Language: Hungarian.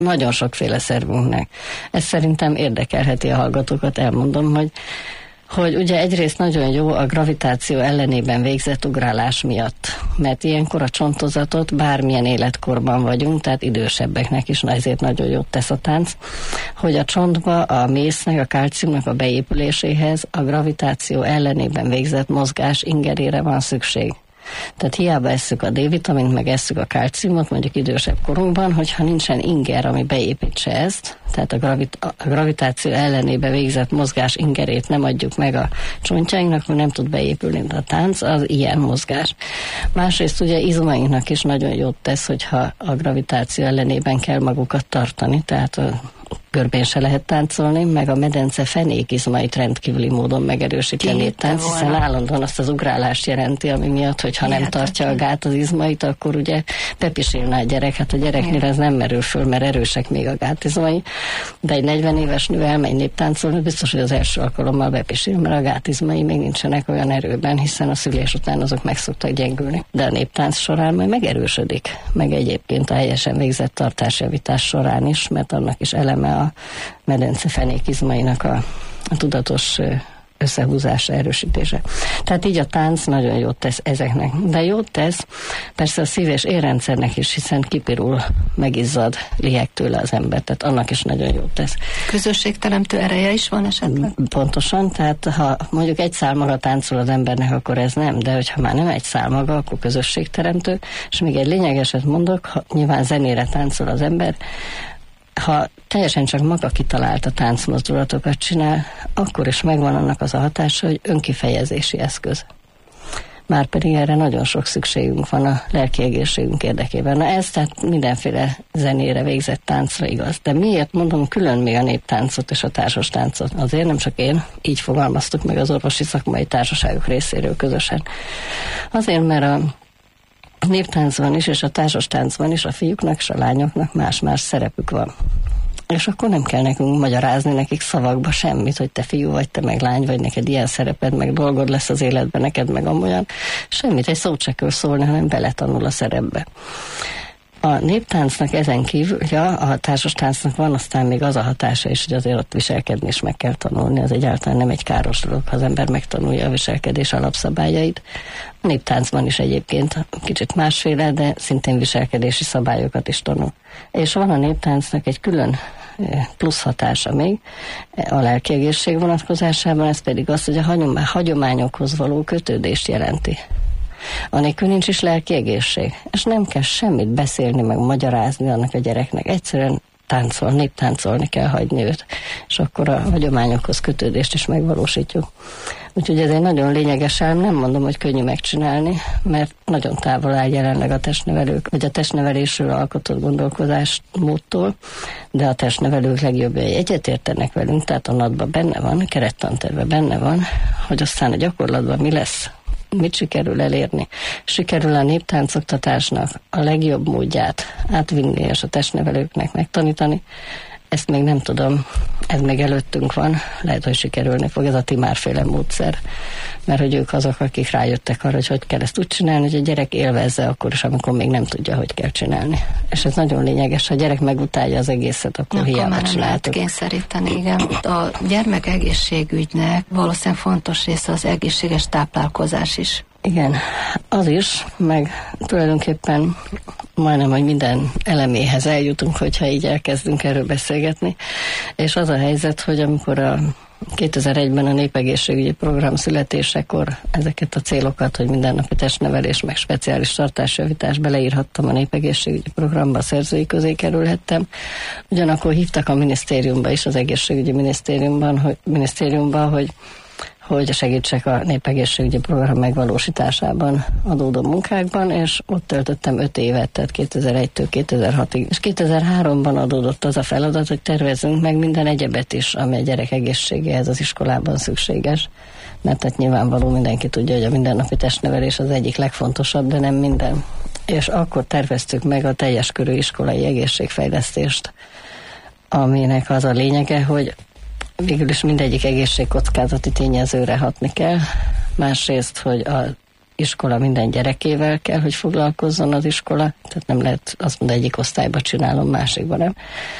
Nagyon sokféle szervünknek. Ez szerintem érdekelheti a hallgatókat, elmondom, hogy ugye egyrészt nagyon jó a gravitáció ellenében végzett ugrálás miatt, mert ilyenkor a csontozatot bármilyen életkorban vagyunk, tehát idősebbeknek is ezért nagyon jót tesz a tánc, hogy a csontba a mésznek, a kálciumnak a beépüléséhez a gravitáció ellenében végzett mozgás ingerére van szükség. Tehát hiába esszük a D-vitamint, meg esszük a kálciumot, mondjuk idősebb korunkban, hogyha nincsen inger, ami beépítse ezt, tehát a gravitáció ellenébe végzett mozgás ingerét nem adjuk meg a csontjainknak, akkor nem tud beépülni a tánc, az ilyen mozgás. Másrészt ugye izmainknak is nagyon jót tesz, hogyha a gravitáció ellenében kell magukat tartani, tehát a görbén se lehet táncolni, meg a medence fenékizmait rendkívüli módon megerősíteni a tánc, hiszen állandóan azt az ugrálást jelenti, ami miatt, hogyha nem tartja a gát az izmait, akkor ugye bepisilne a gyerek. Hát a gyereknél ez nem merül föl, mert erősek még a gátizmai, de egy 40 éves nő elmegy néptáncolni, biztos, hogy az első alkalommal bepisil, mert a gátizmai még nincsenek olyan erőben, hiszen a szülés után azok meg szoktak gyengülni. De a néptánc során majd megerősödik, meg egyébként a helyesen végzett tartásjavítás során is, mert annak is eleme a medence fenékizmainak a tudatos összehúzása, erősítése. Tehát így a tánc nagyon jót tesz ezeknek. De jót tesz persze a szív- és érrendszernek is, hiszen kipirul, megizzad, liheg tőle az ember, tehát annak is nagyon jót tesz. Közösségteremtő ereje is van esetleg? Pontosan, tehát ha mondjuk egy szál maga táncol az embernek, akkor ez nem, de hogyha már nem egy szál maga, akkor közösségteremtő, és még egy lényegeset mondok, nyilván zenére táncol az ember, ha teljesen csak maga kitalálta táncmozdulatokat csinál, akkor is megvan annak az a hatása, hogy önkifejezési eszköz. Márpedig erre nagyon sok szükségünk van a lelki egészségünk érdekében. Na ez tehát mindenféle zenére végzett táncra igaz. De miért mondom külön még a néptáncot és a társas táncot? Azért nem csak én, így fogalmaztuk meg az orvosi szakmai társaságok részéről közösen. Azért, mert a néptáncban is, és a társas táncban is a fiúknak és a lányoknak más-más szerepük van. És akkor nem kell nekünk magyarázni nekik szavakba semmit, hogy te fiú vagy, te meg lány vagy, neked ilyen szereped, meg dolgod lesz az életben, neked meg amolyan. Semmit, egy szót se kell szólni, hanem beletanul a szerepbe. A néptáncnak ezen kívül, a társas táncnak van aztán még az a hatása is, hogy azért ott viselkedni is meg kell tanulni. Az egyáltalán nem egy káros dolog, ha az ember megtanulja a viselkedés alapszabályait. A néptáncban is egyébként kicsit másféle, de szintén viselkedési szabályokat is tanul. És van a néptáncnak egy külön plusz hatása még a lelki egészség vonatkozásában, ez pedig az, hogy a hagyományokhoz való kötődést jelenti. Anélkül nincs is lelki egészség. És nem kell semmit beszélni, meg magyarázni annak a gyereknek. Egyszerűen néptáncolni kell hagyni őt. És akkor a hagyományokhoz kötődést is megvalósítjuk. Úgyhogy ez egy nagyon lényeges elem, nem mondom, hogy könnyű megcsinálni, mert nagyon távol áll jelenleg a testnevelők, vagy a testnevelésről alkotott gondolkozásmódtól, de a testnevelők legjobbjai egyetértenek velünk, tehát a NAD-ban benne van, kerettantervben benne van, hogy aztán a gyakorlatban mi lesz, mit sikerül elérni. Sikerül a néptáncoktatásnak a legjobb módját átvinni és a testnevelőknek megtanítani. Ezt még nem tudom, ez még előttünk van, lehet, hogy sikerülni fog ez a Timár-féle módszer, mert hogy ők azok, akik rájöttek arra, hogy kell ezt úgy csinálni, hogy a gyerek élvezze akkor is, amikor még nem tudja, hogy kell csinálni. És ez nagyon lényeges, ha a gyerek megutálja az egészet, akkor hiába csináltuk. Lehet kényszeríteni, igen. A gyermek egészségügynek valószínűleg fontos része az egészséges táplálkozás is. Igen, az is, meg tulajdonképpen majdnem, hogy minden eleméhez eljutunk, hogyha így elkezdünk erről beszélgetni. És az a helyzet, hogy amikor a 2001-ben a népegészségügyi program születésekor ezeket a célokat, hogy mindennapi testnevelés, meg speciális tartásjavítás beleírhattam a népegészségügyi programba, a szerzői közé kerülhettem. Ugyanakkor hívtak a minisztériumba is, az egészségügyi minisztériumba, hogy segítsek a népegészségügyi program megvalósításában adódó munkákban, és ott töltöttem 5 évet, tehát 2001-től 2006-ig. És 2003-ban adódott az a feladat, hogy tervezzünk meg minden egyebet is, ami a gyerek egészségéhez az iskolában szükséges. Mert tehát nyilvánvaló mindenki tudja, hogy a mindennapi testnevelés az egyik legfontosabb, de nem minden. És akkor terveztük meg a teljes körű iskolai egészségfejlesztést, aminek az a lényege, hogy végül is mindegyik egészségkockázati tényezőre hatni kell. Másrészt, hogy a iskola minden gyerekével kell, hogy foglalkozzon az iskola, tehát nem lehet azt mondani, egyik osztályba csinálom, másikba nem.